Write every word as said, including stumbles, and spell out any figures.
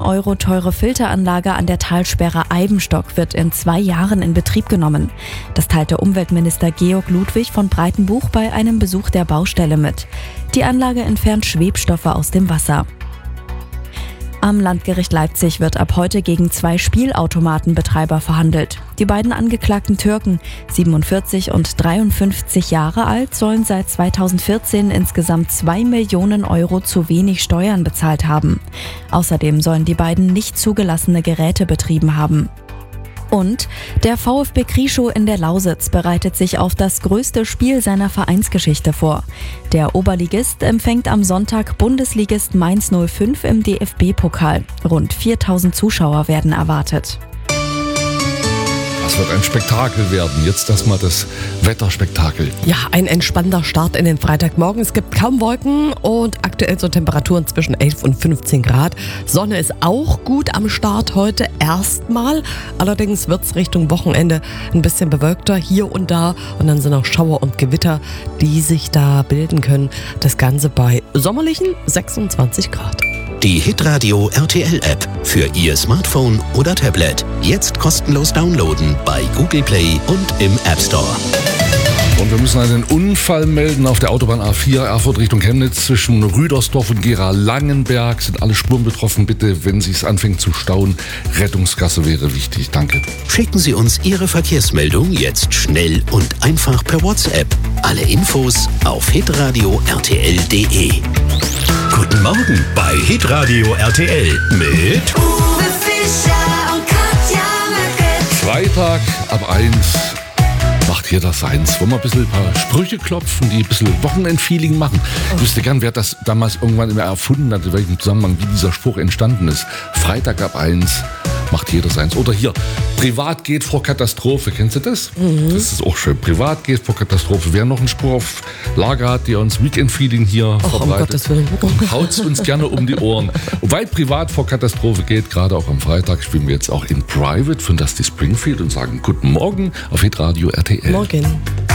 Euro teure Filteranlage an der Talsperre Eibenstock wird in zwei Jahren in Betrieb genommen. Das teilte Umweltminister Georg Ludwig von Breitenbuch bei einem Besuch der Baustelle mit. Die Anlage entfernt Schwebstoffe aus dem Wasser. Am Landgericht Leipzig wird ab heute gegen zwei Spielautomatenbetreiber verhandelt. Die beiden angeklagten Türken, siebenundvierzig und dreiundfünfzig Jahre alt, sollen seit zweitausendvierzehn insgesamt zwei Millionen Euro zu wenig Steuern bezahlt haben. Außerdem sollen die beiden nicht zugelassene Geräte betrieben haben. Und der VfB Krieschow in der Lausitz bereitet sich auf das größte Spiel seiner Vereinsgeschichte vor. Der Oberligist empfängt am Sonntag Bundesligist Mainz null fünf im D F B-Pokal. Rund viertausend Zuschauer werden erwartet. Das wird ein Spektakel werden. Jetzt erstmal das Wetterspektakel. Ja, ein entspannter Start in den Freitagmorgen. Es gibt kaum Wolken und aktuell so Temperaturen zwischen elf und fünfzehn Grad. Sonne ist auch gut am Start heute erstmal. Allerdings wird es Richtung Wochenende ein bisschen bewölkter hier und da. Und dann sind auch Schauer und Gewitter, die sich da bilden können. Das Ganze bei sommerlichen sechsundzwanzig Grad. Die Hitradio R T L-App für Ihr Smartphone oder Tablet. Jetzt kostenlos downloaden bei Google Play und im App Store. Und wir müssen einen Unfall melden auf der Autobahn A vier Erfurt Richtung Chemnitz zwischen Rüdersdorf und Gera-Langenberg. Sind alle Spuren betroffen. Bitte, wenn es anfängt zu stauen, Rettungsgasse wäre wichtig. Danke. Schicken Sie uns Ihre Verkehrsmeldung jetzt schnell und einfach per WhatsApp. Alle Infos auf hitradio r t l punkt d e. Guten Morgen bei Hitradio R T L mit Uwe Fischer und Katja Möcke. Freitag ab eins macht hier das eins. Wollen wir ein bisschen ein paar Sprüche klopfen, die ein bisschen Wochenendfeeling machen. Ich wüsste gern, wer das damals irgendwann immer erfunden hat, in welchem Zusammenhang, wie dieser Spruch entstanden ist. Freitag ab eins macht jeder seins. Oder hier, privat geht vor Katastrophe. Kennst du das? Mhm. Das ist auch schön. Privat geht vor Katastrophe. Wer noch einen Spruch auf Lager hat, der uns Weekend-Feeling hier Och, verbreitet, um haut's uns gerne um die Ohren. Und weil privat vor Katastrophe geht, gerade auch am Freitag, spielen wir jetzt auch in Private von Dusty Springfield und sagen Guten Morgen auf Hitradio R T L. Morgen.